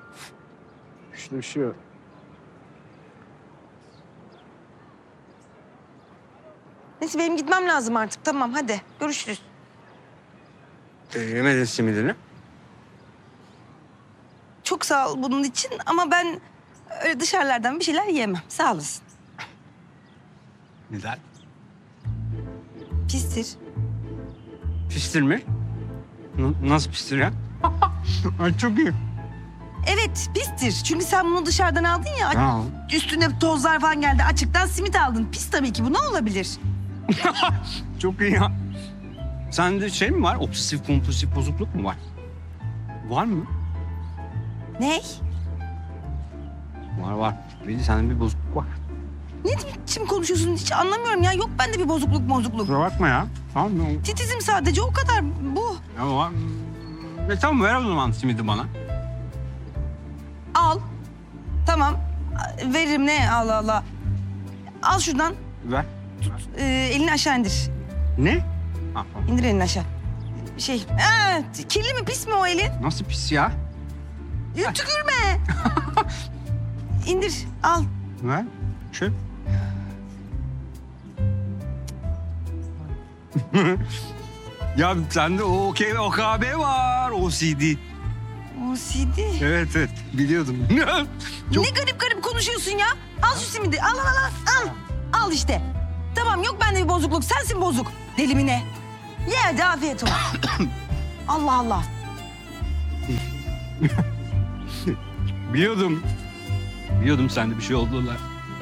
İşte şu. Neyse benim gitmem lazım artık. Tamam hadi görüşürüz. Yemedin simidini. Çok sağ ol bunun için ama ben öyle dışarılardan bir şeyler yemem. Sağ olasın. Neden? Pistir. Pistir mi? Nasıl pistir ya? Ay çok iyi. Evet pistir. Çünkü sen bunu dışarıdan aldın ya. Ya. Üstüne tozlar falan geldi. Açıktan simit aldın. Pis tabii ki. Bu ne olabilir? Çok iyi ya. Sende şey mi var? Obsesif kompulsif bozukluk mu var? Var mı? Ney? Var. Belli sende bir bozukluk var. Ne biçim konuşuyorsun? Hiç anlamıyorum ya. Yok bende bir bozukluk. Kusura bakma ya. Tamam mı? Titizim sadece o kadar. Bu. Ya var. Tamam ver o zaman simidi bana. Al. Tamam. Veririm ne? Allah Allah. Al şuradan. Ver. Elini aşağı indir. Ne? Ha, tamam. İndir elini aşağı. Kirli mi pis mi o elin? Nasıl pis ya? Ya, tükürme. İndir. Al. Ver. Şöyle. Ya sende OKB var. OCD. OCD. Evet. Biliyordum. Çok... Ne garip konuşuyorsun ya. Al şu simidi. Al. Al işte. Tamam yok bende bir bozukluk. Sensin bozuk. Deli mi ne? Ye hadi afiyet olsun. Allah Allah. Biliyordum sende bir şey olduğunu.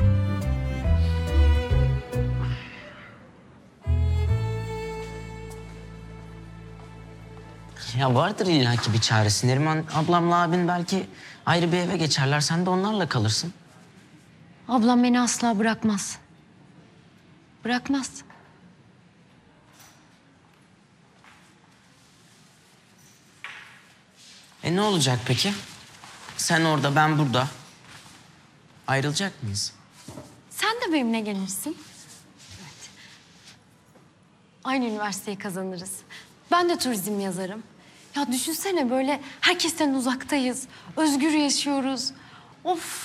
Ya vardır illaki bir çaresi. Neriman ablamla abin belki ayrı bir eve geçerler. Sen de onlarla kalırsın. Ablam beni asla bırakmaz. Bırakmaz. Ne olacak peki? Sen orada, ben burada. Ayrılacak mıyız? Sen de benimle gelirsin. Evet. Aynı üniversiteyi kazanırız. Ben de turizm yazarım. Ya düşünsene böyle herkesten uzaktayız. Özgür yaşıyoruz. Of